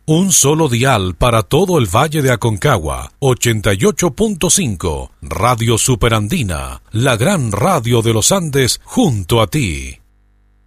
Un solo dial para todo el Valle de Aconcagua, 88.5, Radio Superandina, la gran radio de los Andes junto a ti.